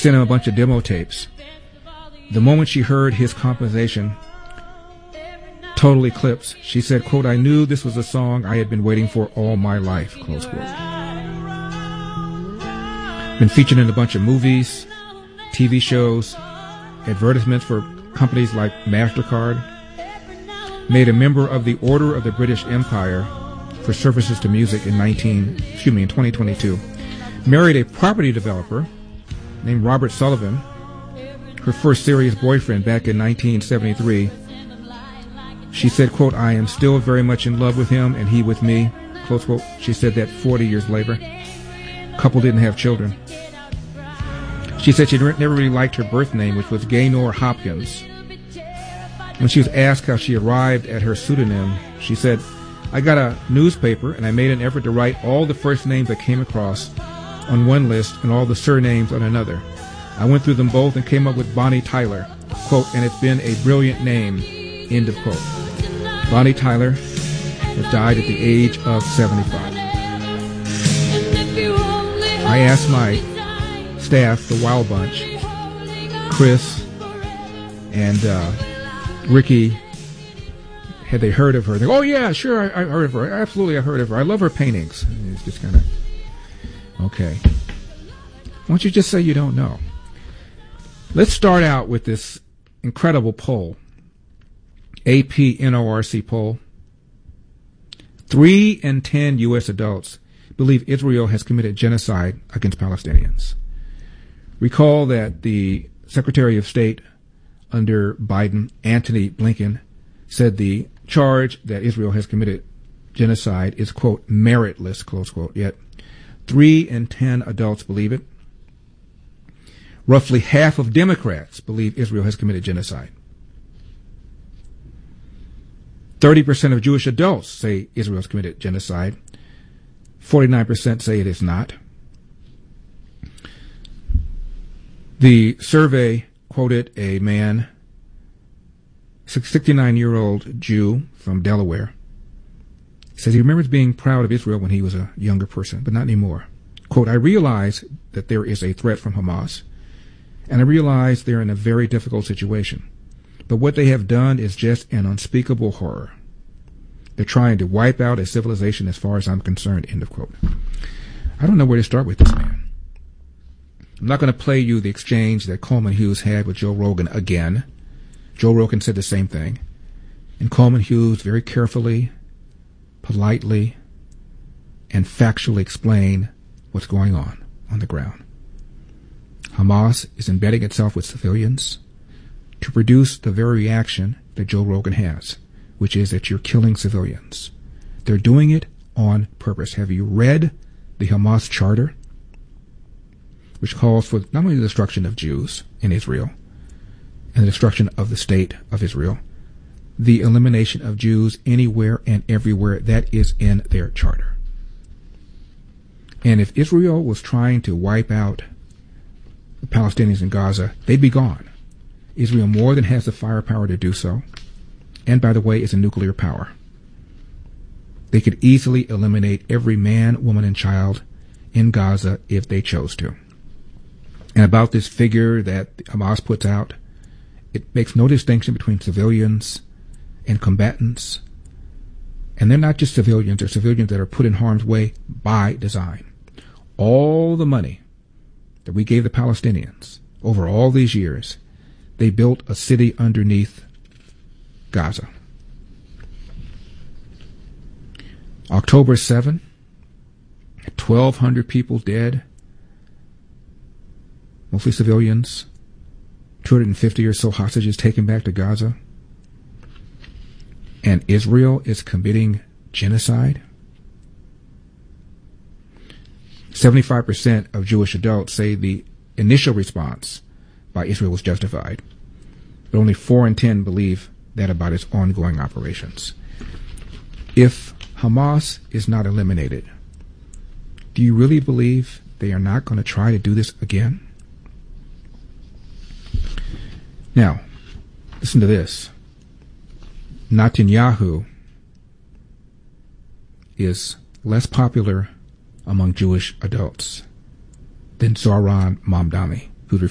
sent him a bunch of demo tapes. The moment she heard his composition, Total Eclipse, she said, quote, "I knew this was a song I had been waiting for all my life," close quote. Been featured in a bunch of movies, TV shows, advertisements for companies like MasterCard. Made a member of the Order of the British Empire for services to music in 2022. Married a property developer named Robert Sullivan, her first serious boyfriend back in 1973. She said, quote, "I am still very much in love with him and he with me," close quote. She said that 40 years later. Couple didn't have children. She said she never really liked her birth name, which was Gaynor Hopkins. When she was asked how she arrived at her pseudonym, she said, "I got a newspaper and I made an effort to write all the first names I came across on one list and all the surnames on another. I went through them both and came up with Bonnie Tyler," quote, "and it's been a brilliant name," end of quote. Bonnie Tyler has died at the age of 75. I asked my staff, the Wild Bunch, Chris and Ricky, had they heard of her? They go, "Oh yeah, sure, I heard of her. Absolutely, I heard of her. I love her paintings." And it's just kind of, okay. Why don't you just say you don't know? Let's start out with this incredible poll. AP NORC poll. 3 in 10 U.S. adults believe Israel has committed genocide against Palestinians. Recall that the Secretary of State under Biden, Antony Blinken, said the charge that Israel has committed genocide is, quote, "meritless," close quote. Yet 3 in 10 adults believe it. Roughly half of Democrats believe Israel has committed genocide. 30% of Jewish adults say Israel has committed genocide. 49% say it is not. The survey quoted a man, 69-year-old Jew from Delaware. He says he remembers being proud of Israel when he was a younger person, but not anymore. Quote, "I realize that there is a threat from Hamas, and I realize they're in a very difficult situation. But what they have done is just an unspeakable horror. They're trying to wipe out a civilization as far as I'm concerned," end of quote. I don't know where to start with this man. I'm not going to play you the exchange that Coleman Hughes had with Joe Rogan again. Joe Rogan said the same thing. And Coleman Hughes very carefully, politely, and factually explained what's going on the ground. Hamas is embedding itself with civilians to produce the very reaction that Joe Rogan has, which is that you're killing civilians. They're doing it on purpose. Have you read the Hamas charter, which calls for not only the destruction of Jews in Israel and the destruction of the state of Israel, the elimination of Jews anywhere and everywhere? That is in their charter. And if Israel was trying to wipe out the Palestinians in Gaza, they'd be gone. Israel more than has the firepower to do so. And by the way, it's a nuclear power. They could easily eliminate every man, woman, and child in Gaza if they chose to. And about this figure that Hamas puts out, it makes no distinction between civilians and combatants. And they're not just civilians, they're civilians that are put in harm's way by design. All the money that we gave the Palestinians over all these years, they built a city underneath Gaza. October 7, 1,200 people dead, mostly civilians, 250 or so hostages taken back to Gaza. And Israel is committing genocide. 75% of Jewish adults say the initial response by Israel was justified, but only 4 in 10 believe that about its ongoing operations. If Hamas is not eliminated, do you really believe they are not going to try to do this again? Now, listen to this. Netanyahu is less popular among Jewish adults than Zohran Mamdani.